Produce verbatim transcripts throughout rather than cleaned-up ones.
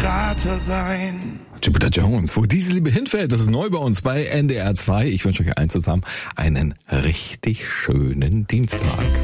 Berater sein. Jupiter Jones, wo diese Liebe hinfällt, das ist neu bei uns bei N D R zwei. Ich wünsche euch allen zusammen einen richtig schönen Dienstag.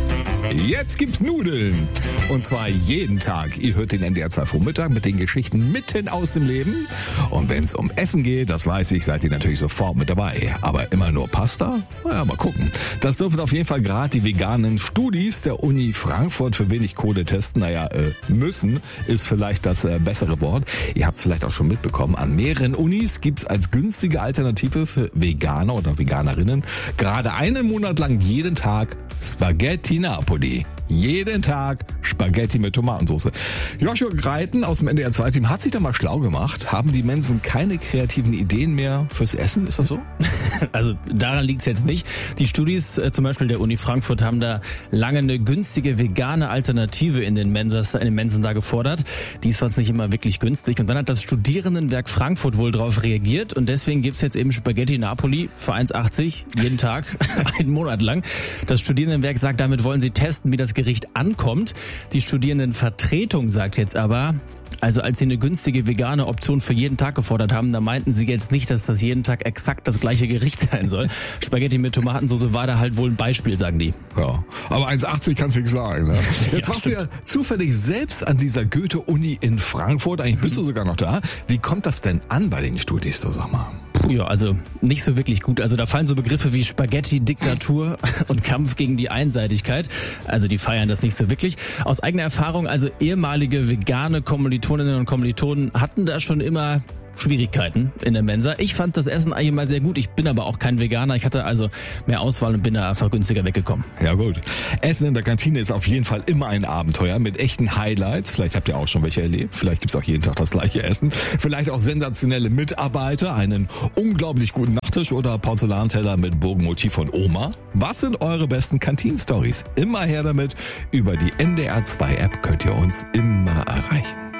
Jetzt gibt's Nudeln. Und zwar jeden Tag. Ihr hört den N D R zwei Vormittag mit den Geschichten mitten aus dem Leben. Und wenn es um Essen geht, das weiß ich, seid ihr natürlich sofort mit dabei. Aber immer nur Pasta? Naja, mal gucken. Das dürfen auf jeden Fall gerade die veganen Studis der Uni Frankfurt für wenig Kohle testen. Naja, äh, müssen ist vielleicht das äh, bessere Wort. Ihr habt es vielleicht auch schon mitbekommen. An mehreren Unis gibt's als günstige Alternative für Veganer oder Veganerinnen gerade einen Monat lang jeden Tag Spaghetti Napoli. Jeden Tag Spaghetti mit Tomatensauce. Joshua Greiten aus dem N D R zwei Team hat sich da mal schlau gemacht. Haben die Mensen keine kreativen Ideen mehr fürs Essen? Ist das so? Also daran liegt es jetzt nicht. Die Studis äh, zum Beispiel der Uni Frankfurt haben da lange eine günstige vegane Alternative in den, Mensas, in den Mensen da gefordert. Die ist sonst nicht immer wirklich günstig. Und dann hat das Studierendenwerk Frankfurt wohl darauf reagiert. Und deswegen gibt's jetzt eben Spaghetti Napoli für eins achtzig jeden Tag, einen Monat lang. Das Studierendenwerk sagt, damit wollen sie testen, wie das Gericht ankommt. Die Studierendenvertretung sagt jetzt aber, also als sie eine günstige vegane Option für jeden Tag gefordert haben, da meinten sie jetzt nicht, dass das jeden Tag exakt das gleiche Gericht sein soll. Spaghetti mit Tomatensauce war da halt wohl ein Beispiel, sagen die. Ja, aber eins achtzig kannst du nichts sagen. Ne? Jetzt Ja, warst du ja zufällig selbst an dieser Goethe-Uni in Frankfurt. Eigentlich bist du sogar noch da. Wie kommt das denn an bei den Studis, so sag mal? Ja, also nicht so wirklich gut. Also da fallen so Begriffe wie Spaghetti, Diktatur und Kampf gegen die Einseitigkeit. Also die feiern das nicht so wirklich. Aus eigener Erfahrung, also ehemalige vegane Kommilitoninnen und Kommilitonen hatten da schon immer Schwierigkeiten in der Mensa. Ich fand das Essen eigentlich mal sehr gut. Ich bin aber auch kein Veganer. Ich hatte also mehr Auswahl und bin da einfach günstiger weggekommen. Ja gut. Essen in der Kantine ist auf jeden Fall immer ein Abenteuer mit echten Highlights. Vielleicht habt ihr auch schon welche erlebt. Vielleicht gibt's auch jeden Tag das gleiche Essen. Vielleicht auch sensationelle Mitarbeiter, einen unglaublich guten Nachttisch oder Porzellanteller mit Burgenmotiv von Oma. Was sind eure besten Kantin-Stories? Immer her damit. Über die N D R zwei App könnt ihr uns immer erreichen.